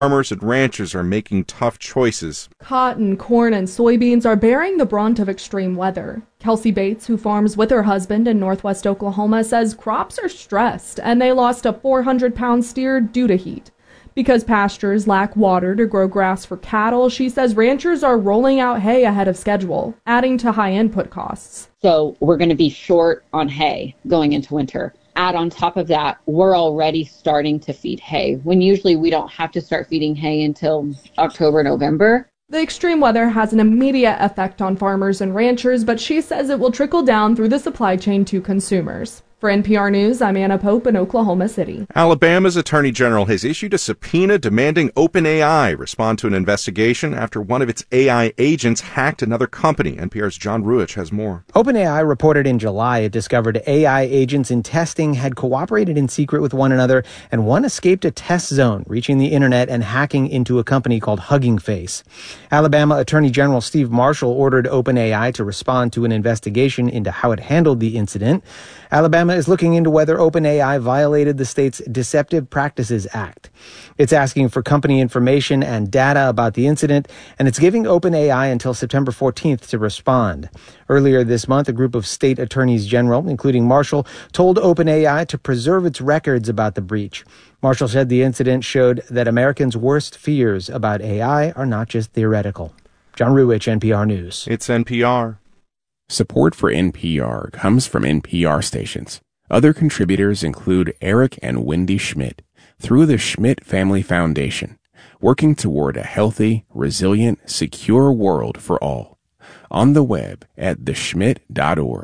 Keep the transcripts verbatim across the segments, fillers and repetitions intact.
Farmers and ranchers are making tough choices. Cotton, corn, and soybeans are bearing the brunt of extreme weather. Kelsey Bates, who farms with her husband in northwest Oklahoma, says crops are stressed and they lost a four hundred pound steer due to heat. Because pastures lack water to grow grass for cattle, she says ranchers are rolling out hay ahead of schedule, adding to high input costs. So we're going to be short on hay going into winter. Add on top of that, we're already starting to feed hay, when usually we don't have to start feeding hay until October, November. The extreme weather has an immediate effect on farmers and ranchers, but she says it will trickle down through the supply chain to consumers. For N P R News, I'm Anna Pope in Oklahoma City. Alabama's Attorney General has issued a subpoena demanding OpenAI respond to an investigation after one of its A I agents hacked another company. N P R's John Ruich has more. OpenAI reported in July it discovered A I agents in testing had cooperated in secret with one another, and one escaped a test zone, reaching the internet and hacking into a company called Hugging Face. Alabama Attorney General Steve Marshall ordered OpenAI to respond to an investigation into how it handled the incident. Alabama is looking into whether OpenAI violated the state's Deceptive Practices Act. It's asking for company information and data about the incident, and it's giving OpenAI until September fourteenth to respond. Earlier this month, a group of state attorneys general, including Marshall, told OpenAI to preserve its records about the breach. Marshall said the incident showed that Americans' worst fears about A I are not just theoretical. John Ruich, N P R News. It's N P R. Support for N P R comes from N P R stations. Other contributors include Eric and Wendy Schmidt through the Schmidt Family Foundation, working toward a healthy, resilient, secure world for all. On the web at the schmidt dot org.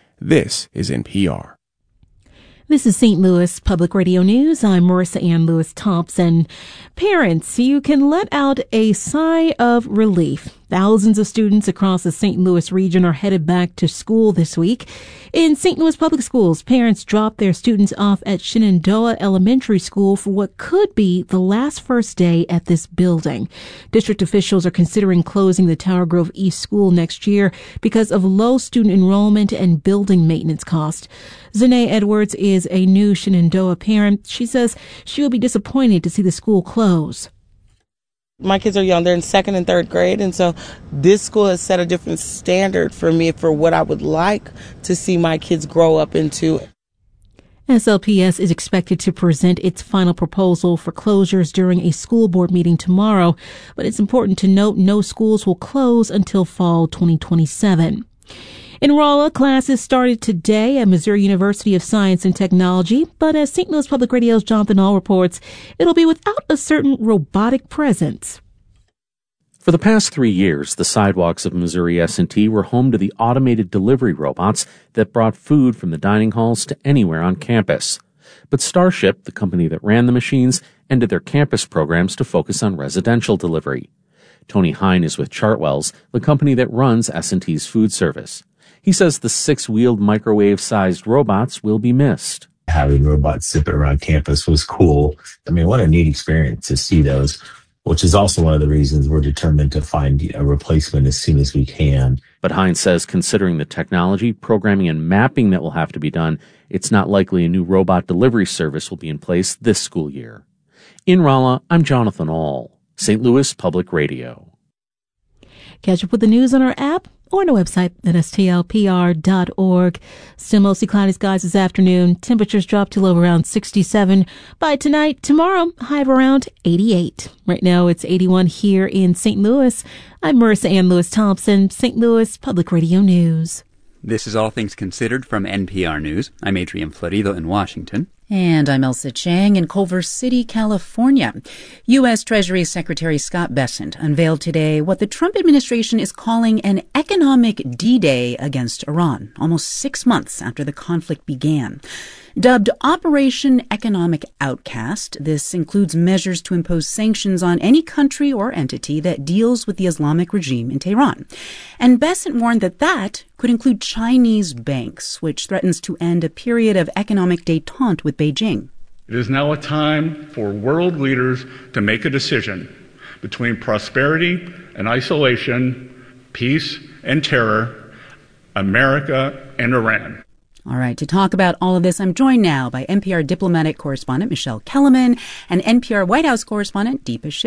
This is N P R. This is Saint Louis Public Radio News. I'm Marissa Ann Lewis Thompson. Parents, you can let out a sigh of relief. Thousands of students across the Saint Louis region are headed back to school this week. In Saint Louis Public Schools, parents dropped their students off at Shenandoah Elementary School for what could be the last first day at this building. District officials are considering closing the Tower Grove East School next year because of low student enrollment and building maintenance costs. Zanae Edwards is a new Shenandoah parent. She says she will be disappointed to see the school close. My kids are young. They're in second and third grade, and so this school has set a different standard for me for what I would like to see my kids grow up into. S L P S is expected to present its final proposal for closures during a school board meeting tomorrow, but it's important to note no schools will close until fall twenty twenty-seven. In Rolla, classes started today at Missouri University of Science and Technology, but as Saint Louis Public Radio's Jonathan All reports, it'll be without a certain robotic presence. For the past three years, the sidewalks of Missouri S and T were home to the automated delivery robots that brought food from the dining halls to anywhere on campus. But Starship, the company that ran the machines, ended their campus programs to focus on residential delivery. Tony Hine is with Chartwells, the company that runs S and T's food service. He says the six-wheeled microwave-sized robots will be missed. Having robots zipping around campus was cool. I mean, what a neat experience to see those, which is also one of the reasons we're determined to find a replacement as soon as we can. But Hines says considering the technology, programming, and mapping that will have to be done, it's not likely a new robot delivery service will be in place this school year. In Rolla, I'm Jonathan All, Saint Louis Public Radio. Catch up with the news on our app or on our website at S T L P R dot org. Still mostly cloudy skies this afternoon. Temperatures drop to low around sixty-seven. By tonight, tomorrow, high of around eighty-eight. Right now, it's eighty-one here in Saint Louis. I'm Marissa Ann Lewis Thompson, Saint Louis Public Radio News. This is All Things Considered from N P R News. I'm Adrian Florido in Washington. And I'm Elsa Chang in Culver City, California. U S. Treasury Secretary Scott Bessent unveiled today what the Trump administration is calling an economic D-Day against Iran, almost six months after the conflict began. Dubbed Operation Economic Outcast, this includes measures to impose sanctions on any country or entity that deals with the Islamic regime in Tehran. And Bessent warned that that could include Chinese banks, which threatens to end a period of economic détente with Beijing. It is now a time for world leaders to make a decision between prosperity and isolation, peace and terror, America and Iran. All right, to talk about all of this, I'm joined now by N P R diplomatic correspondent Michelle Kellerman and N P R White House correspondent Deepa Shiv.